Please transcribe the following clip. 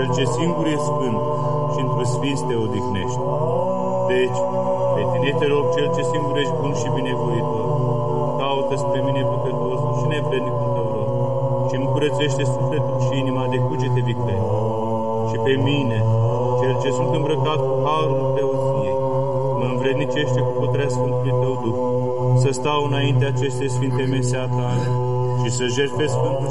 Cel ce singur e sfânt și într-o sfinț te odihnești. Deci, pe tine te rog, Cel ce singur ești bun și binevoitor, caută spre mine păcătosul și nevrednicul tău rog, și îmi curățește sufletul și inima de cugete viclene. Și pe mine, Cel ce sunt îmbrăcat cu harul preoției, mă învrednicește cu puterea Sfântului tău Duh, să stau înainte acestei sfinte mese a tale și să jertfesc Sfântul